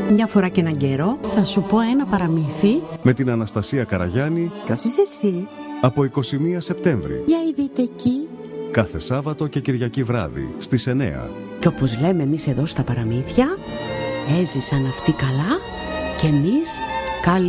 Μια φορά και έναν καιρό θα σου πω ένα παραμύθι με την Αναστασία Καραγιάννη. Ποιος είσαι εσύ? Από 21 Σεπτέμβρη. Για ειδείτε εκεί. Κάθε Σάββατο και Κυριακή βράδυ στις 9. Και όπως λέμε εμείς εδώ στα παραμύθια, έζησαν αυτοί καλά και εμείς καλή.